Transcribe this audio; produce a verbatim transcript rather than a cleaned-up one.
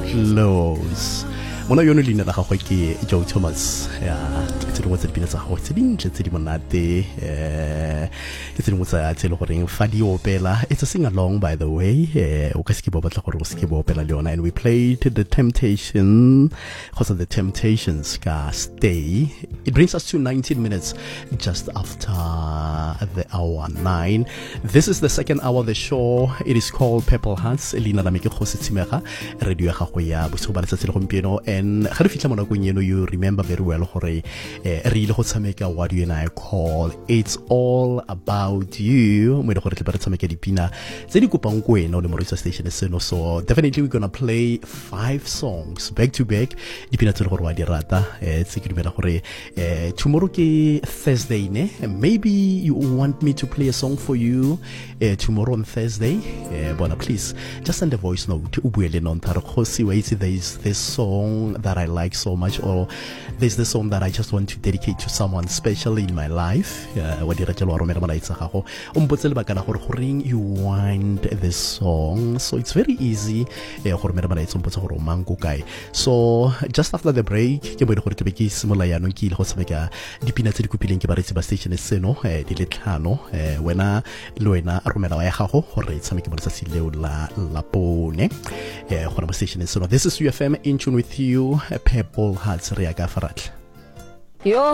close. Mona yono leina la gagwe ke Joe Thomas. Ya, tse dingwe tse di pina tsa go tse dintle tse di monate. Eh, ke tse dingwe tsa tse le goreng fa di opela. It's a sing along, by the way. Eh, o ka se ke bo batla gore o se ke bo opela le yona, and we played The Temptation, also The Temptations ka Stay. It brings us to nineteen minutes just after the hour nine. This is the second hour of the show. It is called Purple Hearts. Elina la me ke Kgosi Tshimega, radio ya gago ya bosigo ba letsatsi le gompieno. And ga re fitla mona kong eno, you remember very well gore eh, re ile go tshameka what you and I call It's All About You, mo ile gore tle ba re tshameka dipina tse di kopang ko wena o le mo radio station seno. So definitely we're gonna play five songs back to back, dipina tse le gore wa di rata. eh tse ke dumela gore eh tomorrow ke Thursday ne, maybe you want me to play a song for you eh tomorrow on Thursday. eh bona please just send a voice note o buele non thare Kgosi wa itse there is this song that I like so much, or there's the song that I just want to dedicate to someone special in my life. Wa dira tlo romela malaitsa gago o mpotse le baka la gore goreng you want this song. So it's very easy eh go romela malaitsa o mpotse gore o mang go kae. So just after the break ke bo ile gore ke be ke simola ya no ke ile go tshameka dipina tse di kopileng ke ba retsi ba station seno eh di le tlhano. eh wena le wena a romela wa ya gago gore tshameke mo letsatsi leo la la pone eh go na mo station seno. This is U F M in tune with you. Purple Hearts re ya ka faratla. Yo